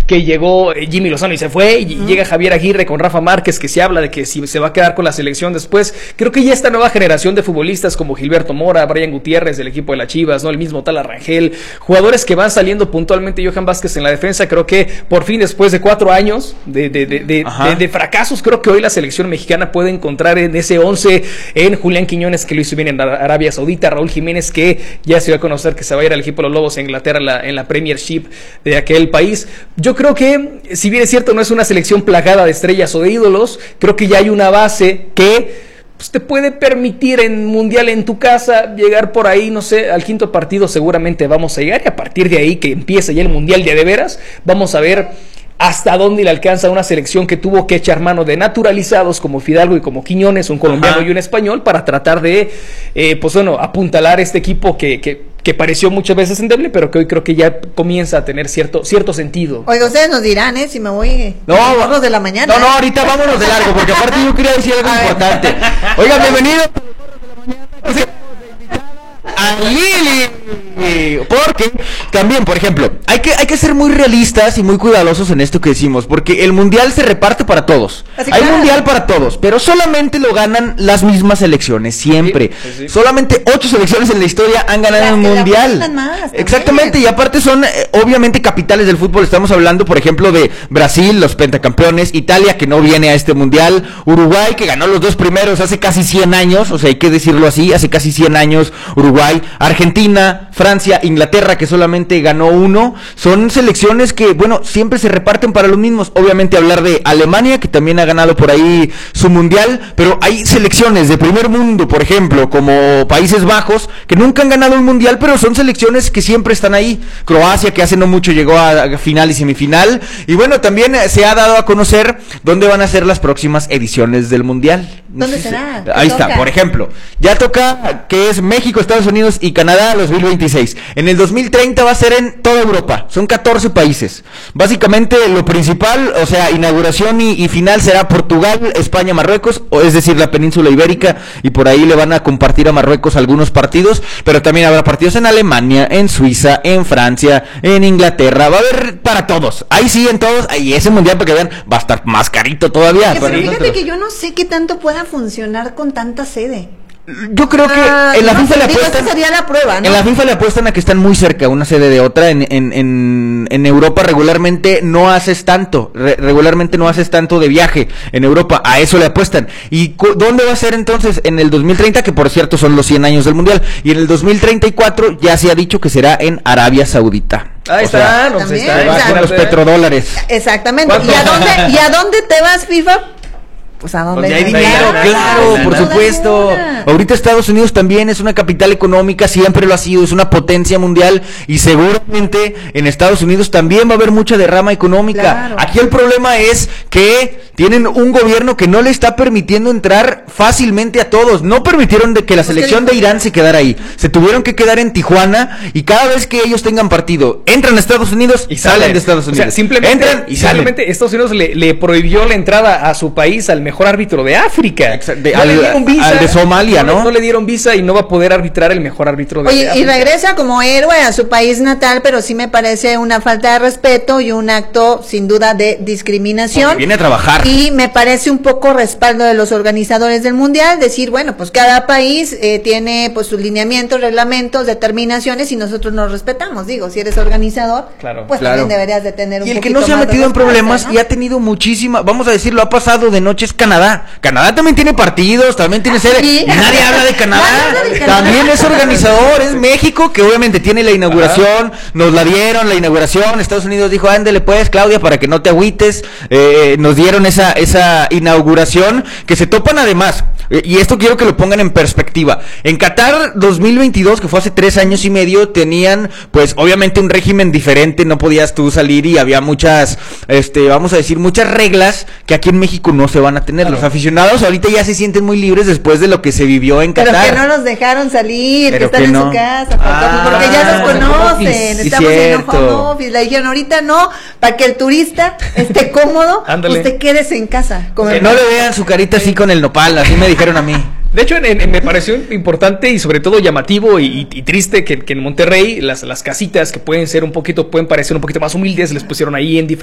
que llegó Jimmy Lozano y se fue, y llega Javier Aguirre con Rafa Márquez, que se habla de que si se va a quedar con la selección después. Creo que ya esta nueva generación de futbolistas como Gilberto Mora, Brian Gutiérrez del equipo de las Chivas, ¿no? El mismo tal Arrangel, jugadores que van saliendo puntualmente, Johan Vázquez en la defensa, creo que por fin después de 4 años de fracasos, creo que hoy la selección mexicana puede encontrar en ese 11 en Julián Quiñones, que lo hizo bien en Arabia Saudita, Raúl Jiménez, que ya se dio a conocer que se va a ir al equipo de los Lobos en Inglaterra en la Premiership de aquel país. Yo creo que, si bien es cierto, no es una selección plagada de estrellas o de ídolos, creo que ya hay una base que pues te puede permitir en mundial en tu casa llegar por ahí, no sé, al 5.º partido seguramente vamos a llegar, y a partir de ahí que empiece ya el mundial de veras, vamos a ver hasta dónde le alcanza una selección que tuvo que echar mano de naturalizados como Fidalgo y como Quiñones, un colombiano y un español, para tratar de, apuntalar este equipo que pareció muchas veces endeble, pero que hoy creo que ya comienza a tener cierto sentido. Oiga, ustedes nos dirán, si me voy no, de la mañana. No, ahorita vámonos de largo, porque aparte yo quería decir algo importante. Oiga, bienvenido a Lili. Porque también, por ejemplo, hay que ser muy realistas y muy cuidadosos en esto que decimos, porque el mundial se reparte para todos. Hay mundial para todos, pero solamente lo ganan las mismas selecciones, siempre. Sí. Solamente 8 selecciones en la historia han ganado un mundial. Exactamente, y aparte son obviamente capitales del fútbol. Estamos hablando, por ejemplo, de Brasil, los pentacampeones, Italia, que no viene a este mundial, Uruguay, que ganó los 2 primeros hace casi 100 años, o sea, hay que decirlo así, hace casi 100 años, Uruguay, Argentina, Francia, Inglaterra, que solamente ganó 1, son selecciones que, bueno, siempre se reparten para los mismos. Obviamente hablar de Alemania, que también ha ganado por ahí su mundial, pero hay selecciones de primer mundo, por ejemplo, como Países Bajos, que nunca han ganado un mundial, pero son selecciones que siempre están ahí. Croacia, que hace no mucho llegó a final y semifinal, y bueno, también se ha dado a conocer dónde van a ser las próximas ediciones del mundial. ¿Dónde será? Ahí está, por ejemplo, ya toca que es México, Estados Unidos y Canadá 2026. En el 2030 va a ser en toda Europa, son 14 países. Básicamente lo principal, o sea, inauguración y final será Portugal, España, Marruecos, o es decir, la península ibérica, y por ahí le van a compartir a Marruecos algunos partidos, pero también habrá partidos en Alemania, en Suiza, en Francia, en Inglaterra, va a haber para todos. Ahí sí, en todos, y ese mundial, para que vean, va a estar más carito todavía. Pero fíjate que yo no sé qué tanto pueda funcionar con tanta sede. Yo creo que en la FIFA le apuestan. Sería la prueba, ¿no? En la FIFA le apuestan a que están muy cerca una sede de otra. En Europa regularmente no haces tanto. Regularmente no haces tanto de viaje en Europa. A eso le apuestan. ¿Y dónde va a ser entonces? En el 2030, que por cierto son los 100 años del mundial. Y en el 2034 ya se ha dicho que será en Arabia Saudita. Ahí está, no sé, con los petrodólares. Exactamente. ¿Y a dónde te vas, FIFA? Pues a dónde hay dinero, claro, por supuesto. Ahorita Estados Unidos también es una capital económica, siempre lo ha sido, es una potencia mundial, y seguramente en Estados Unidos también va a haber mucha derrama económica. Claro. Aquí el problema es que tienen un gobierno que no le está permitiendo entrar fácilmente a todos. No permitieron que la selección de Irán se quedara ahí. Se tuvieron que quedar en Tijuana, y cada vez que ellos tengan partido, entran a Estados Unidos y salen de Estados Unidos. O sea, simplemente Estados Unidos le prohibió la entrada a su país al mejor árbitro de África. No le dieron visa, al de Somalia, ¿no? No le dieron visa y no va a poder arbitrar el mejor árbitro de África. Y regresa como héroe a su país natal, pero sí me parece una falta de respeto y un acto sin duda de discriminación. Porque viene a trabajar. Y me parece un poco respaldo de los organizadores del mundial, decir, bueno, pues cada país tiene pues sus lineamientos, reglamentos, determinaciones, y nosotros nos respetamos. Digo, si eres organizador, pues también deberías de tener un poquito más. Y el que no se ha metido en problemas, ¿no? Y ha tenido muchísima, vamos a decirlo, ha pasado de noches Canadá. Canadá también tiene partidos, también tiene sede. Y nadie habla de Canadá. También es organizador, es México, que obviamente tiene la inauguración. Nos la dieron, la inauguración. Estados Unidos dijo, ándele pues, Claudia, para que no te agüites. Nos dieron esa inauguración, que se topan además. Y esto quiero que lo pongan en perspectiva. En Qatar 2022, que fue hace 3 años y medio, tenían pues obviamente un régimen diferente. No podías tú salir, y había muchas, vamos a decir, muchas reglas que aquí en México no se van a tener. Los aficionados ahorita ya se sienten muy libres después de lo que se vivió en Qatar. Pero que no nos dejaron salir, que están en su casa, porque ya los conocen, estamos en home office. Le dijeron, ahorita no, para que el turista esté cómodo, usted quédese en casa. Que no le vean su carita así con el nopal, así me dijeron a mí. De hecho, me pareció importante y sobre todo llamativo y triste que en Monterrey las casitas que pueden parecer un poquito más humildes, les pusieron ahí en